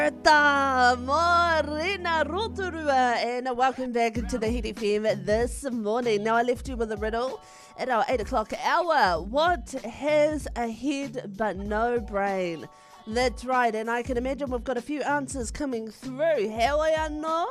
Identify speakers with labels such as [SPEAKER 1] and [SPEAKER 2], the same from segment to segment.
[SPEAKER 1] Ta morena rotorua, and welcome back to the Hit FM this morning. Now, I left you with a riddle at our 8 o'clock hour. What has a head but no brain? That's right, and I can imagine we've got a few answers coming through. How I know?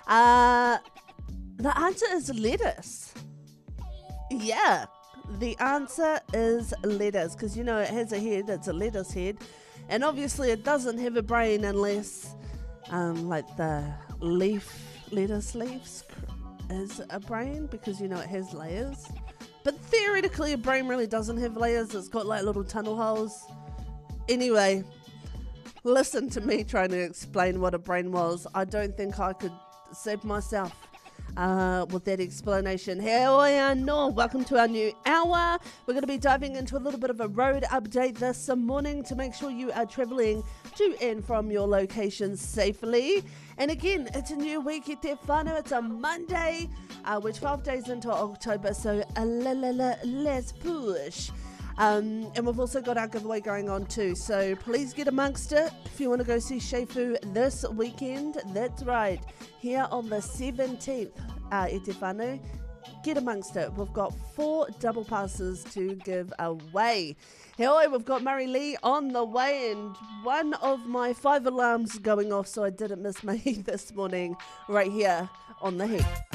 [SPEAKER 1] The answer is lettuce. Yeah, the answer is lettuce, because you know it has a head, it's a lettuce head. And obviously it doesn't have a brain unless like the lettuce leaves is a brain, because you know it has layers. But theoretically a brain really doesn't have layers, it's got like little tunnel holes. Anyway, listen to me trying to explain what a brain was. I don't think I could save myself with that explanation. How I know. Welcome to our new hour. We're going to be diving into a little bit of a road update this morning to make sure you are travelling to and from your locations safely. And again, it's a new week at Te Whānau. It's a Monday. We're 12 days into October, so let's push. And we've also got our giveaway going on too, so please get amongst it if you want to go see Shefu this weekend. That's right, here on the 17th e Te Whānau. Get amongst it. We've got 4 double passes to give away. Here we've got Murray Lee on the way, and one of my 5 alarms going off, so I didn't miss my heat this morning right here on the Heat.